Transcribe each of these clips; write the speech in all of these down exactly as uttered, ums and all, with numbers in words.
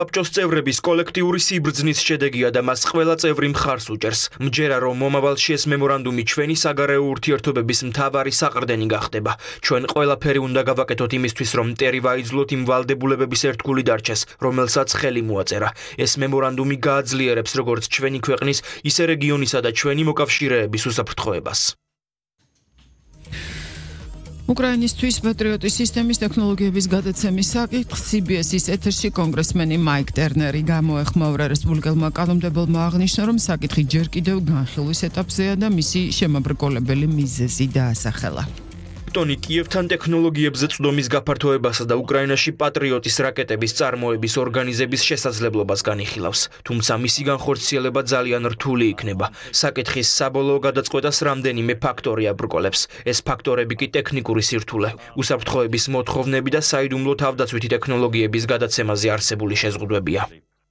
საბჭოს წევრების კოლექტიური სიბრძნის შედეგია და მას ყველა წევრი მხარს უჭერს. მჯერა რომ მომავალში ეს მემორანდუმი ჩვენი საგარეო ურთიერთობების მთავარი საყრდენი გახდება. ჩვენ ყველაფერი უნდა გავაკეთოთ იმისთვის, რომ მტერი ვაიძლოთ იმ ვალდებულებების ერთგული დარჩეს, რომელსაც ხელი მოაწერა. ეს მემორანდუმი გააძლიერებს როგორც ჩვენი ქვეყნის, ისე რეგიონისა და ჩვენი მოკავშირეების უსაფრთხოებას. უკრაინისთვის პატრიოტის სისტემის ტექნოლოგიების გადაცემის საკითხს C B S-ის ეთერში კონგრესმენი მაიკ ტერნერი გამოეხმაურა. რესპუბლიკელმა კანონმდებელმა აღნიშნა, რომ საკითხი ჯერ კიდევ განხილვის ეტაპზეა და მისი შემაბრკოლებელი მიზეზი დაასახელა. ტონი კიევთან ტექნოლოგიებზე წვდომის გაფართოებასა და უკრაინაში პატრიოტის რაკეტების წარმოების ორგანიზების შესაძლებლობას განიხილავს. თუმცა მისი განხორციელება ძალიან რთული იქნება. საკითხის საბოლოო გადაწყვეტას რამდენიმე ფაქტორი აბრკოლებს. ეს ფაქტორები კი ტექნიკური სირთულე, უსაფრთხოების მოთხოვნები და საიდუმლო თავდაცვითი ტექნოლოგიების გადაცემაზე არსებული შეზღუდვებია.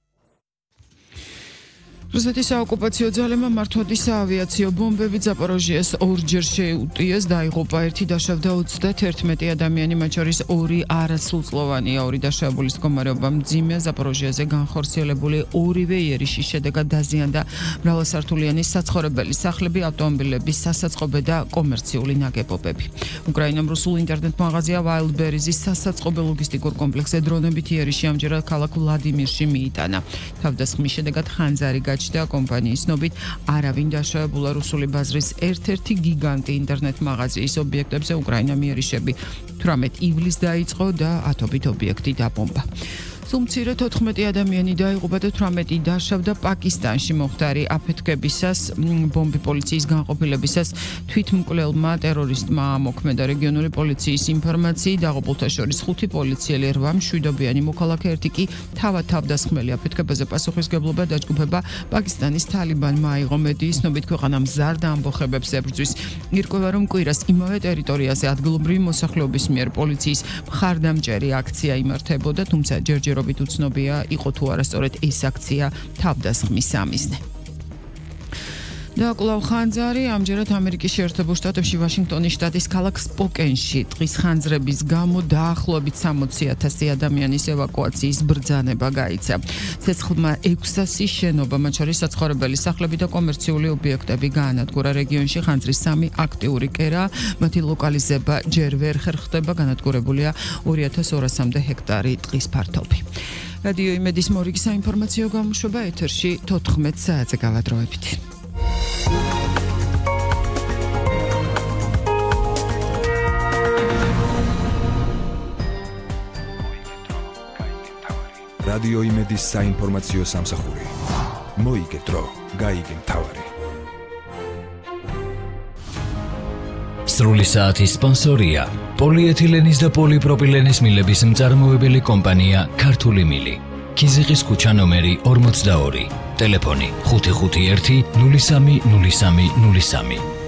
რუსეთის საოკუპაციო ძალებმა მართვადი საავიაციო ბომბები ზაპოროჟიეს ორჯერ შეუტიეს, დაიღუპა ერთი, დაშავდა ოცდაერთი ადამიანი, მათ შორის ორი არასრულწლოვანია. ორი დაშავებულის მდგომარეობა მძიმეა. ზაპოროჟიეზე განხორციელებული ორივე იერიში შედეგად დაზიანდა მრავალსართულიანი საცხოვრებელი სახლები, ავტომობილების სასაწყობე და კომერციული ნაგებობები. უკრაინამ რუსულ ინტერნეტ მაღაზია Wildberries-ის სასაწყობე ლოგისტიკურ კომპლექსზე დრონებით იერიში ამჯერად ქალაქ ვლადიმირში მიიტანა. თავდასხმის შედეგად ხანძარი და კომპანიის ცნობით არავინ დაშავებულა. რუსული ბაზრის ერთ-ერთი გიგანტი ინტერნეტ მაღაზიის ობიექტებზე უკრაინამ იერიშები თვრამეტ ივლისს დაიწყო და ათობით ობიექტი დაბომბა. სულ თოთხმეტი ადამიანი დაიღუპა და თვრამეტი დაშავდა. პაკისტანში მომხდარი აფეთქებისას ბომბი პოლიციის განყოფილებისას თვითმკვლელმა ტერორისტმა ამოქმედა. რეგიონული პოლიციის ინფორმაციით დაღუპულთა შორის ხუთი პოლიციელი, რვა მშვიდობიანი მოქალაქე, ერთი კი თავად თავდასხმელი. აფეთქებაზე პასუხისმგებლობა დაჯგუფება პაკისტანის თალიბანმა აიღო. მედიის ცნობით ქვეყანა მზარდ ამბოხებებს ებრძვის. ირკვევა, რომ კვირას იმავე ტერიტორიაზე ადგილობრივი მოსახლეობის მიერ პოლიციის მხარდამჭერი აქცია იმართებოდა, თუმცა ჯერჯერობით უცნობია იყო თუ არა სწორედ ეს აქცია თავდასხმის სამიზნე. და კვლავ ხანძარი ამჯერად ამერიკის შეერთებულ შტატებში ვაშინგტონის შტატის ქალაქ სპოკენში ტყის ხანძრების გამო დაახლოებით სამოცი ათასი ადამიანის ევაკუაციის ბრძანება გაიცა. ცეცხლმა ექვსასი შენობა, მათ შორის საცხოვრებელი სახლები და კომერციული ობიექტები გაანადგურა. რეგიონში ხანძრის სამი აქტიური კერაა, მათი ლოკალიზება ჯერ ვერ ხერხდება, განადგურებულია ორი ათას ორასამდე ჰექტარი ტყის ფართობი. რადიო იმედის მორიგი საინფორმაციო გამოშვება ეთერში თოთხმეტ საათზე გავადროებით. რადიო იმედის საინფორმაციო სამსახური. მოიგეთ დრო, გაიგე მთავარი. სრული საათის სპონსორია პოლიეთილენის და პოლიპროპილენის მილების მწარმოებელი კომპანია ქართული მილი. ქიზიყის ქუჩა ნომერი ორმოცდაორი. ტელეფონი ხუთი ხუთი ერთი ნული სამი ნული სამი ნული სამი.